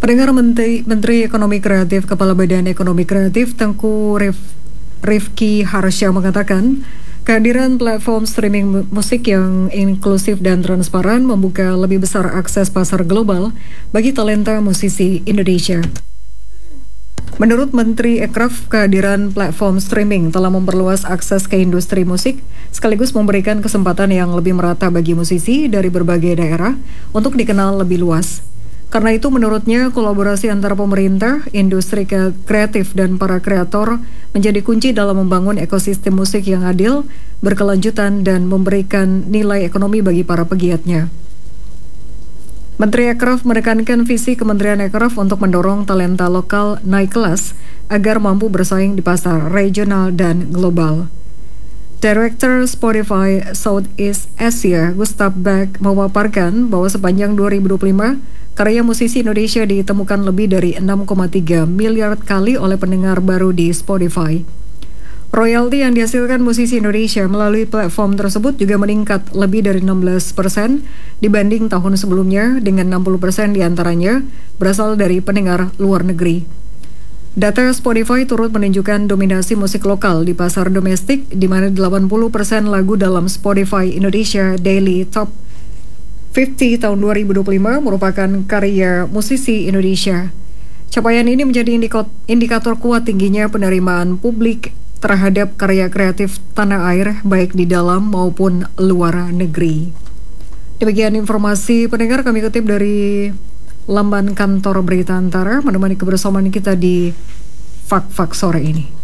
Pendengar Menteri Ekonomi Kreatif Kepala Badan Ekonomi Kreatif Tengku Rifki Harsha mengatakan, kehadiran platform streaming musik yang inklusif dan transparan membuka lebih besar akses pasar global bagi talenta musisi Indonesia. Menurut Menteri Ekraf, kehadiran platform streaming telah memperluas akses ke industri musik sekaligus memberikan kesempatan yang lebih merata bagi musisi dari berbagai daerah untuk dikenal lebih luas. Karena itu menurutnya kolaborasi antara pemerintah, industri kreatif dan para kreator menjadi kunci dalam membangun ekosistem musik yang adil, berkelanjutan dan memberikan nilai ekonomi bagi para pegiatnya. Menteri Ekraf menekankan visi Kementerian Ekraf untuk mendorong talenta lokal naik kelas agar mampu bersaing di pasar regional dan global. Director Spotify Southeast Asia, Gustav Beck, memaparkan bahwa sepanjang 2025, karya musisi Indonesia ditemukan lebih dari 6,3 miliar kali oleh pendengar baru di Spotify. Royalti yang dihasilkan musisi Indonesia melalui platform tersebut juga meningkat lebih dari 16% dibanding tahun sebelumnya, dengan 60% diantaranya berasal dari pendengar luar negeri. Data Spotify turut menunjukkan dominasi musik lokal di pasar domestik, di mana 80% lagu dalam Spotify Indonesia Daily Top 50 tahun 2025 merupakan karya musisi Indonesia. Capaian ini menjadi indikator kuat tingginya penerimaan publik terhadap karya kreatif tanah air, baik di dalam maupun luar negeri. Demikian informasi pendengar kami kutip dari laman kantor Berita Antara, menemani kebersamaan kita di Fak-Fak sore ini.